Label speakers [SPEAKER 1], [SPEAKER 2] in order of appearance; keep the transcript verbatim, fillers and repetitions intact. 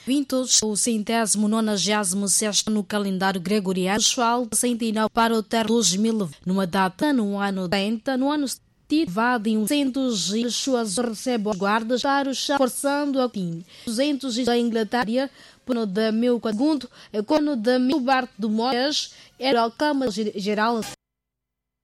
[SPEAKER 1] Vintos o centésimo nonagésimo sexto no calendário gregoriano, pessoal sentinel para o ter dois mil, numa data no ano trinta, no ano Tivade em centos e suas recebe os guardas para o chão, forçando a fim. duzentos da Inglaterra, no de mil e quatrocentos, quando de mil Bart de Moyes, era a Câmara Geral.